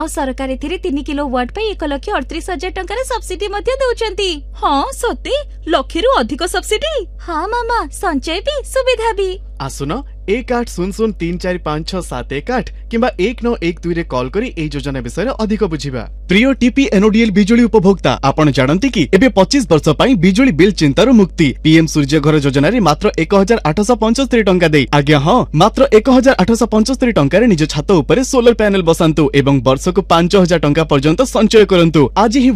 सरकार एथिरे 3 किलोवाट पे 1,38,000 टंका सब्सिडी मध्य दउचंती। हाँ सते लक्षे रु अधिक सब्सिडी। हाँ मामा संचय भी सुविधा भी। आसुन 1800345671 किंबा 1912 रे कॉल करी ए योजना विषय अधिक बुझिबा। प्रिय टीपी एनओडीएल बिजुली उपभोक्ता आपण जानती कि एबे 25 वर्ष पई बिजुली बिल चिंतारू मुक्ति पीएम सूर्य घर योजना रे मात्र 1875 टंका दे। आज्ञा हां मात्र 1875 टंका रे निज छात ऊपर सोलर पैनल बसांतु एवं वर्ष को 5000 टंका पर्यंत संचय करंतु। आज ही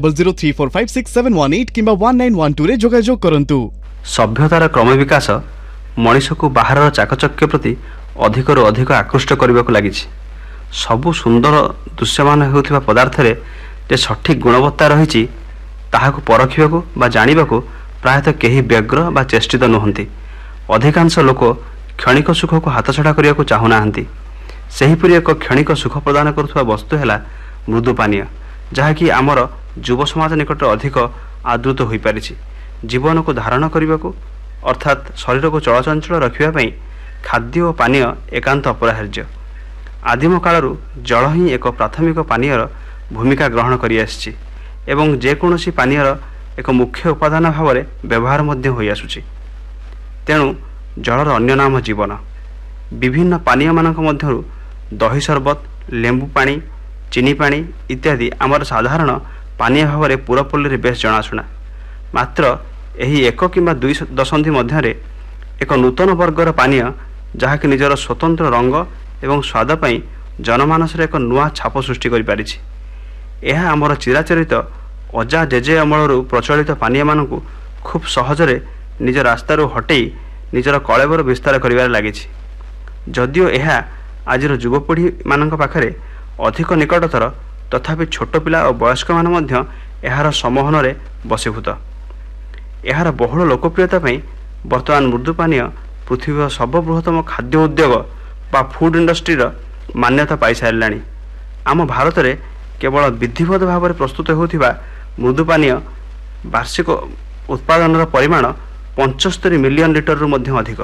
1800345671 किंबा 1912 रे जोगाजोग करंतु। सभ्यतार क्रम विकास मनीष को बाहर चाकचक्य प्रति अधिकरू अधिक आकृष्ट करने को लगी। सबु सुंदर दृश्यमान होता पदार्थ रे जे सठिक गुणवत्ता रही ताहाको परखिबाकू बा जानिबाकू प्रायतः केही व्यग्र बा चेष्टित नुहंती। अधिकांश लोक क्षणिक सुख को हाथछड़ा करने को चाहूनाहांती। सेहीपरि एक क्षणिक सुख प्रदान करुवा वस्तु है मृदु पानीय, जहाँकि आमर युव समाज निकट अधिक आदृत हो पारि। जीवन को धारण करने को अर्थात शरीर को चलचंचल रखापी खाद्य और पानीय एकांत अपरिहार्य। आदिम कालरू जल ही एक प्राथमिक पानीयर भूमिका ग्रहण करि आछि एवं जेकोसी पानीयर एक मुख्य उपादान भाव में व्यवहार मध्य होई आसुछि। तेणु जलर अन्य नाम जीवन। विभिन्न पानीय मानक मध्यरु दही शरबत, लेंबू पानी, चीनी पानी इत्यादि आमर साधारण पानीय भाव में पूरपल्ली बेस जनाशुना। मात्र एही 1 किंबा 2 दशंधि मध्य एक नूतन वर्गर पानीय जहाँकि निजर स्वतंत्र रंग एवं स्वाद पाई जनमानस एक नुआ छाप सृष्टि करि पारिछि। यह आमर चिराचरित अजा जेजे अमलरू प्रचलित पानीय मानकू खूब सहजरे निज रास्तारू हटई निजर कलेबर विस्तार करिबार लागिछि। जदिओ यह आजिर युवपीढ़ी मानक पाखरे अधिक निकटतर तथापि छोट पिला और वयस्क मान मध्य एहार समोहन रे बसीभूत। एहार बहुल लोकप्रियता पई वर्तमान मृदु पानीय पृथ्वी सर्वबृहत्तम खाद्य उद्योग बा फूड इंडस्ट्री मान्यता पाई सारिलाणी। आम भारत में केवल विधिवत भाव में प्रस्तुत होता मृदु पानीय वार्षिक उत्पादन परिमाण 75 मिलियन लिटर रु मध्य अधिक।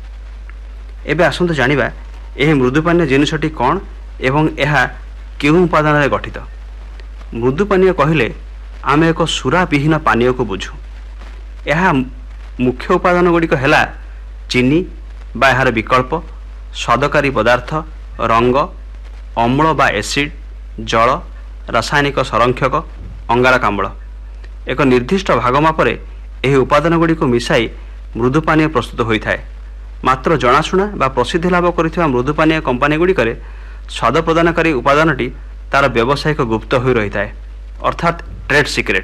एबे आसंतु जानिबा एही मृदु पानीय जिनिसटी कौन एवं यह केउं उपादान रे गठित। मृदु पानीय कहले आम एक सुरा विहीन पानीय को बुझू। यह मुख्य उपादान गुड़िक है चीनी बा यार विकल्प, स्वादकारी पदार्थ, रंग, अम्ल बा एसिड, जल, रासायनिक संरक्षक, अंगारकाम्ल। एक निर्दिष्ट भागमापरे यह उपादान गुड़िक मिसाई मृदु पानीय प्रस्तुत होता है। मात्र जनाशुना बा प्रसिद्धि लाभ करिथिबा मृदु पानीय कंपानी गुड़िकर स्वाद प्रदानकारी उपादानटी तार व्यावसायिक गुप्त हो रही है, अर्थात ट्रेड सिक्रेट।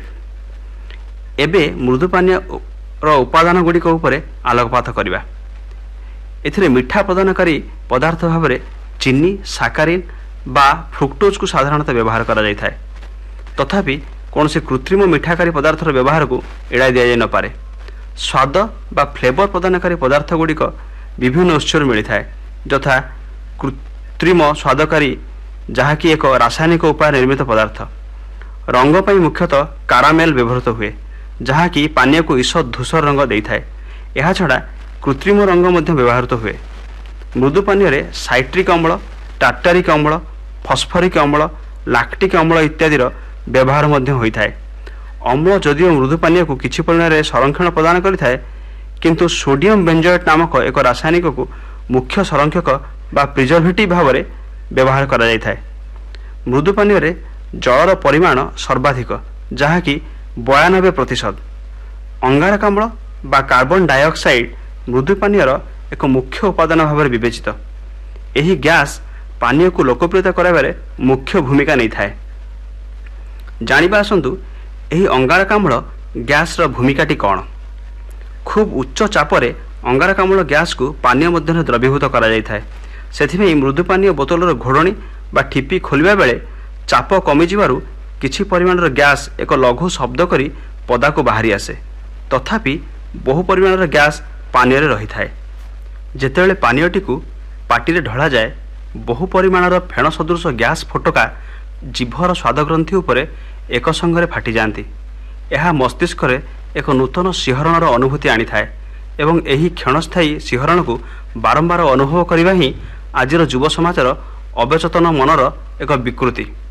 एबे मृदु पानीय उपादान गुड़िक उपरे आलोकपात करबा। एथिरे मिठा प्रदानकारी पदार्थ भाव में चीनी, साकारिन बा फ्रुक्टोज को साधारणतः व्यवहार करा जाय थाए। तथापि कौन से कृत्रिम मिठाकारी पदार्थर व्यवहार को एड़ाई दि जाय न पारे। स्वाद बा फ्लेवर प्रदानकारी पदार्थ गुड़िक विभिन्न उत्सर मिलता है, यथा कृत्रिम स्वादकारी जहाँकि एक रासायनिक उपाय निर्मित पदार्थ। रंग पाई मुख्यतः कारामेल व्यवहृत हुए, जहाँकि पानीय को ईषद धूसर रंग देता है। यह छड़ा कृत्रिम रंग मध्य व्यवहृत हुए। मृदु पानीय रे साइट्रिक अम्ल, टार्टारिक अम्ल, फस्फरिक अम्ल, लैक्टिक अम्ल इत्यादि व्यवहार मध्य होता है। अम्ल जदिओ मृदु पानीय को किछि परिमाण रे संरक्षण प्रदान करिथाए, किंतु सोडियम बेंजोएट नामक एक रासायनिक को मुख्य संरक्षक बा प्रिजर्वेटिव भाव में व्यवहार करा जाय थाए। मृदु पानीय रे जलर परिमाण सर्वाधिक, जहाँकि 92%। अंगारकाम्ल बा कार्बन डाइऑक्साइड मृदु पानीयर एक मुख्य उपादान भाव में विवेचित। यही गैस पानीय को लोकप्रियता कराइबारे मुख्य भूमिका नहीं थाए। जानिबा आसंतु यही अंगारकाम्ल गैस र भूमिकाटी कौन। खूब उच्च चापरे अंगारकाम्ल गैस को पानीय मध्य द्रवीभूत करा जाय थाए। सेथिमे मृदु पानीय बोतलर घोड़णी बा ठिपी खोलिबा बेले चाप कमिजिबारु किछि परिमाणर गैस एक लघु शब्द करी पदा को बाहरी आसे। तथापि बहु परिमाणर गैस पानीय रही थाए। जेतेबेले पानीयटी को पाटी रे ढला जाए, बहु परिमाणर फेण सदृश गैस फोटका जीभर स्वादग्रंथि उपरे एक संगरे फाटी जाती। यह मस्तिष्क रे एक नूतन शिहरणर अनुभूति आनी थाए एवं यही क्षणस्थायी शिहरण को बारंबार अनुभव करवा ही आजिर युव समाजर अवचेतन मनर एक विकृति।